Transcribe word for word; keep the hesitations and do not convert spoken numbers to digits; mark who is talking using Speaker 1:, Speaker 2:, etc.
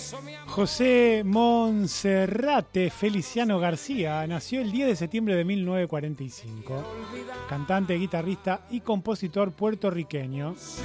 Speaker 1: José Monserrate Feliciano García nació el diez de septiembre de mil novecientos cuarenta y cinco. Cantante, guitarrista y compositor puertorriqueño.